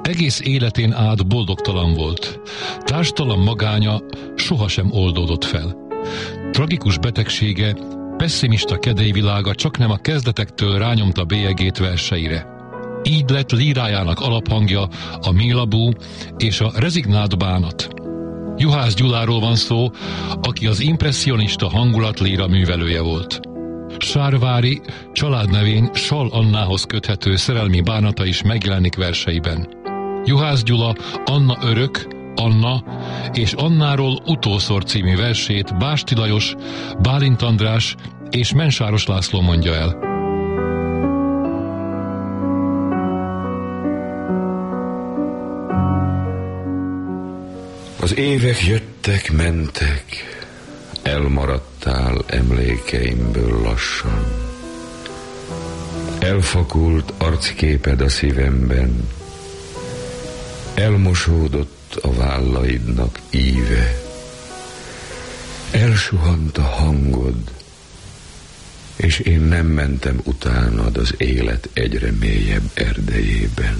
Egész életén át boldogtalan volt. Társtalan magánya sohasem oldódott fel. Tragikus betegsége, pesszimista kedélyvilága csaknem a kezdetektől rányomta bélyegét verseire. Így lett lírájának alaphangja a Mélabú és a rezignált bánat. Juhász Gyuláról van szó, aki az impresszionista hangulatlíra művelője volt. Sárvári családnevén Sal Annához köthető szerelmi bánata is megjelenik verseiben. Juhász Gyula Anna örök, Anna és Annáról utószor című versét Básti Lajos, Bálint András és Mensáros László mondja el. Az évek jöttek, mentek, elmaradtál emlékeimből lassan. Elfakult arcképed a szívemben, elmosódott a vállaidnak íve, elsuhant a hangod, és én nem mentem utánad az élet egyre mélyebb erdejében.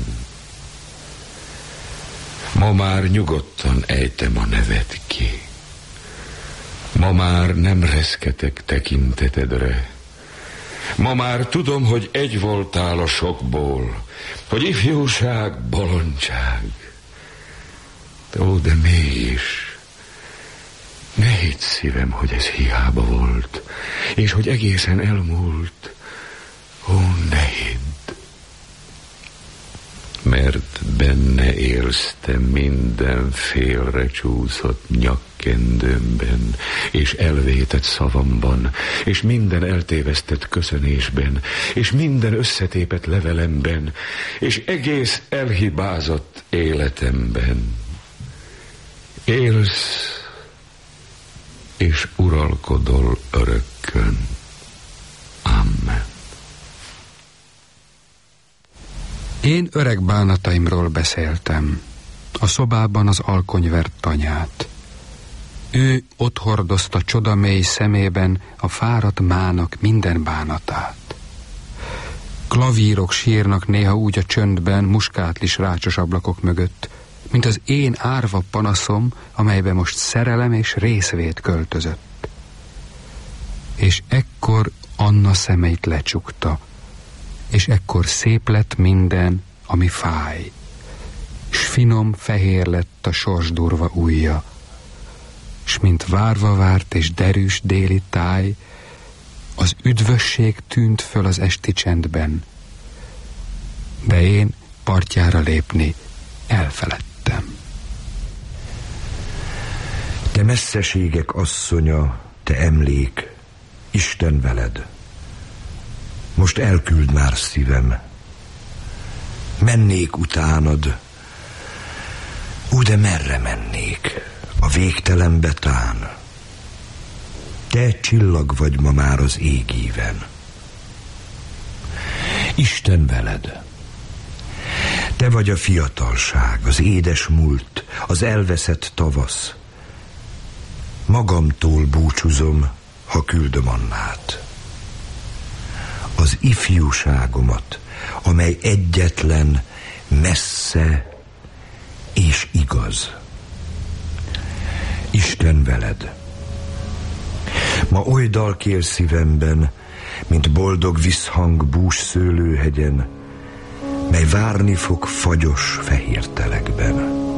Ma már nyugodtan ejtem a nevet ki. Ma már nem reszketek tekintetedre. Ma már tudom, hogy egy voltál a sokból, hogy ifjúság, bolondság. De mégis, ne hidd szívem, hogy ez hiába volt, és hogy egészen elmúlt. Ó, ne hidd. Mert benne élsz te minden félre csúszott nyakkendőmben, és elvétett szavamban, és minden eltévesztett köszönésben, és minden összetépett levelemben, és egész elhibázott életemben. Élsz, és uralkodol örökkön. Amen. Én öreg bánataimról beszéltem, a szobában az alkonyvert tanyát. Ő ott hordozta csodamély szemében a fáradt mának minden bánatát. Klavírok sírnak néha úgy a csöndben, muskátlis rácsos ablakok mögött, mint az én árva panaszom, amelybe most szerelem és részvét költözött. És ekkor Anna szemeit lecsukta, és ekkor szép lett minden, ami fáj, s finom fehér lett a sorsdurva ujja, s mint várva várt és derűs déli táj, az üdvösség tűnt föl az esti csendben, de én partjára lépni elfeledtem. Te messzeségek asszonya, te emlék, Isten veled. Most elküld már szívem. Mennék utánad. De merre mennék? A végtelenbe tán. Te csillag vagy ma már az égíven. Isten veled. Te vagy a fiatalság, az édes múlt, az elveszett tavasz. Magamtól búcsúzom, ha küldöm Annát. Az ifjúságomat, amely egyetlen, messze és igaz. Isten veled. Ma oly dal kér szívemben, mint boldog visszhang bús szőlőhegyen, mely várni fog fagyos fehér telekben.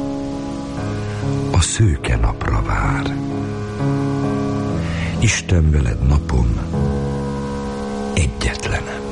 A szőke napra vár. Isten veled napom, egyetlenem.